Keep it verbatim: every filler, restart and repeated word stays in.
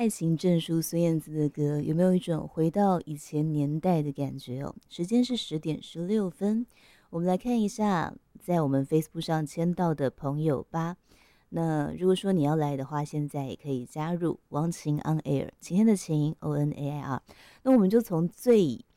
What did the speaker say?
爱情证书孙燕姿的歌，有没有一种回到以前年代的感觉哦？时间是十点十六分，我们来看一下在我们 Facebook 上签到的朋友吧。那如果说你要来的话，现在也可以加入王晴 on air，晴天的晴 O N A I R。那我们就从最